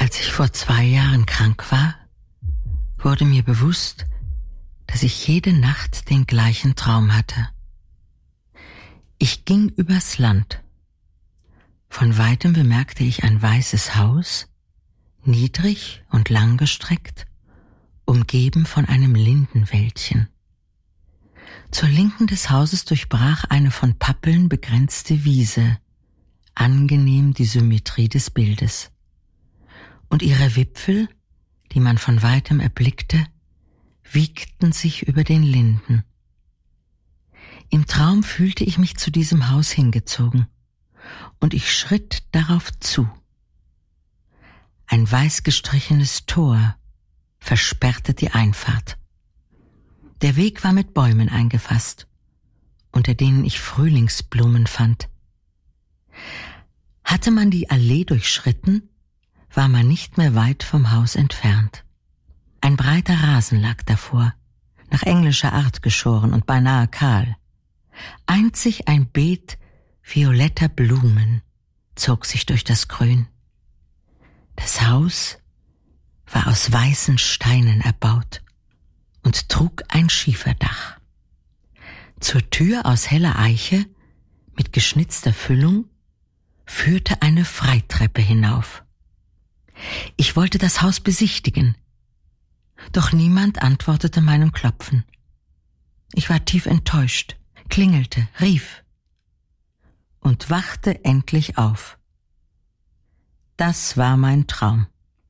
Als ich vor 2 Jahren krank war, wurde mir bewusst, dass ich jede Nacht den gleichen Traum hatte. Ich ging übers Land. Von weitem bemerkte ich ein weißes Haus, niedrig und langgestreckt, umgeben von einem Lindenwäldchen. Zur Linken des Hauses durchbrach eine von Pappeln begrenzte Wiese, angenehm die Symmetrie des Bildes. Und ihre Wipfel, die man von weitem erblickte, wiegten sich über den Linden. Im Traum fühlte ich mich zu diesem Haus hingezogen, und ich schritt darauf zu. Ein weiß gestrichenes Tor versperrte die Einfahrt. Der Weg war mit Bäumen eingefasst, unter denen ich Frühlingsblumen fand. Hatte man die Allee durchschritten, war man nicht mehr weit vom Haus entfernt. Ein breiter Rasen lag davor, nach englischer Art geschoren und beinahe kahl. Einzig ein Beet violetter Blumen zog sich durch das Grün. Das Haus war aus weißen Steinen erbaut und trug ein Schieferdach. Zur Tür aus heller Eiche mit geschnitzter Füllung führte eine Freitreppe hinauf. Ich wollte das Haus besichtigen, doch niemand antwortete meinem Klopfen. Ich war tief enttäuscht, klingelte, rief und wachte endlich auf. Das war mein Traum.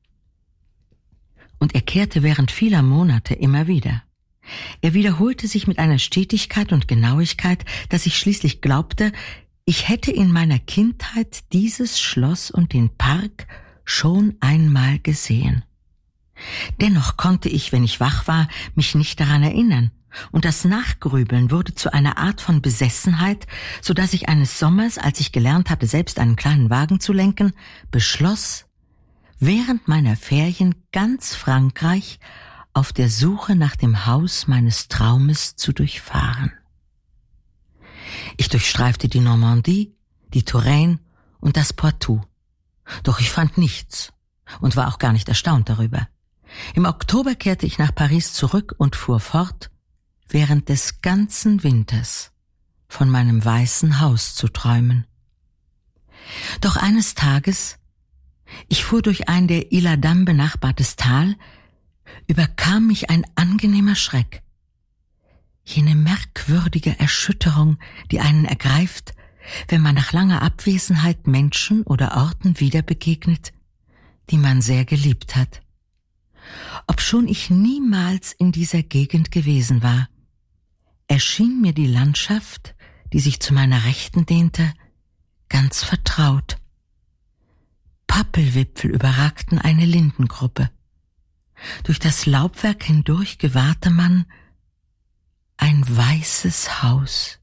Und er kehrte während vieler Monate immer wieder. Er wiederholte sich mit einer Stetigkeit und Genauigkeit, dass ich schließlich glaubte, ich hätte in meiner Kindheit dieses Schloss und den Park schon einmal gesehen. Dennoch konnte ich, wenn ich wach war, mich nicht daran erinnern, und das Nachgrübeln wurde zu einer Art von Besessenheit, so dass ich eines Sommers, als ich gelernt hatte, selbst einen kleinen Wagen zu lenken, beschloss, während meiner Ferien ganz Frankreich auf der Suche nach dem Haus meines Traumes zu durchfahren. Ich durchstreifte die Normandie, die Touraine und das Poitou. Doch ich fand nichts und war auch gar nicht erstaunt darüber. Im Oktober kehrte ich nach Paris zurück und fuhr fort, während des ganzen Winters von meinem weißen Haus zu träumen. Doch eines Tages, ich fuhr durch ein der Isle-Adam benachbartes Tal, überkam mich ein angenehmer Schreck. Jene merkwürdige Erschütterung, die einen ergreift, wenn man nach langer Abwesenheit Menschen oder Orten wieder begegnet, die man sehr geliebt hat. Obschon ich niemals in dieser Gegend gewesen war, erschien mir die Landschaft, die sich zu meiner Rechten dehnte, ganz vertraut. Pappelwipfel überragten eine Lindengruppe. Durch das Laubwerk hindurch gewahrte man ein weißes Haus.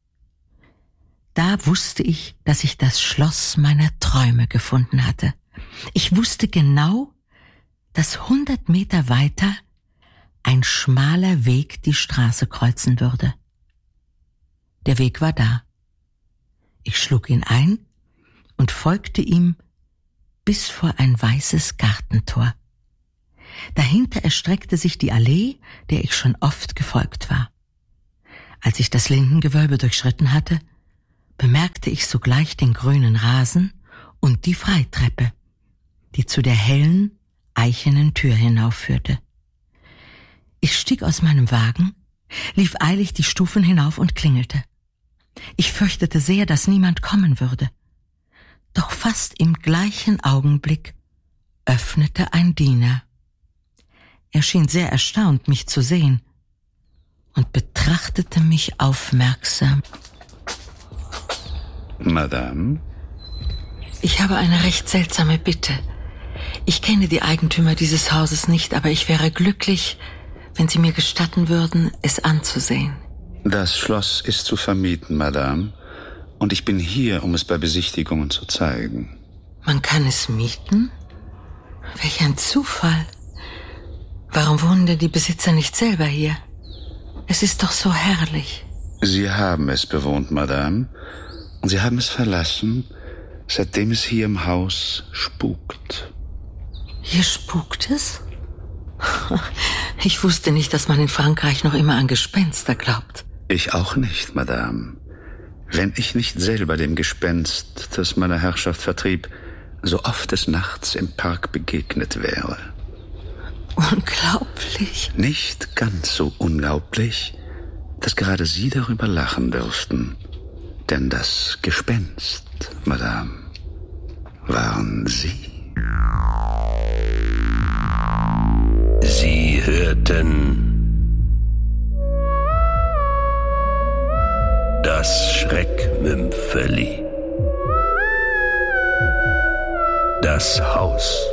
Da wusste ich, dass ich das Schloss meiner Träume gefunden hatte. Ich wusste genau, dass 100 Meter weiter ein schmaler Weg die Straße kreuzen würde. Der Weg war da. Ich schlug ihn ein und folgte ihm bis vor ein weißes Gartentor. Dahinter erstreckte sich die Allee, der ich schon oft gefolgt war. Als ich das Lindengewölbe durchschritten hatte, bemerkte ich sogleich den grünen Rasen und die Freitreppe, die zu der hellen, eichenen Tür hinaufführte. Ich stieg aus meinem Wagen, lief eilig die Stufen hinauf und klingelte. Ich fürchtete sehr, dass niemand kommen würde. Doch fast im gleichen Augenblick öffnete ein Diener. Er schien sehr erstaunt, mich zu sehen, und betrachtete mich aufmerksam. Madame? Ich habe eine recht seltsame Bitte. Ich kenne die Eigentümer dieses Hauses nicht, aber ich wäre glücklich, wenn Sie mir gestatten würden, es anzusehen. Das Schloss ist zu vermieten, Madame, und ich bin hier, um es bei Besichtigungen zu zeigen. Man kann es mieten? Welch ein Zufall. Warum wohnen denn die Besitzer nicht selber hier? Es ist doch so herrlich. Sie haben es bewohnt, Madame, und Sie haben es verlassen, seitdem es hier im Haus spukt. Hier spukt es? Ich wusste nicht, dass man in Frankreich noch immer an Gespenster glaubt. Ich auch nicht, Madame. Wenn ich nicht selber dem Gespenst, das meine Herrschaft vertrieb, so oft des Nachts im Park begegnet wäre. Unglaublich. Nicht ganz so unglaublich, dass gerade Sie darüber lachen dürften. Denn das Gespenst, Madame, waren Sie. Sie hörten das Schreckmümpfeli. Das Haus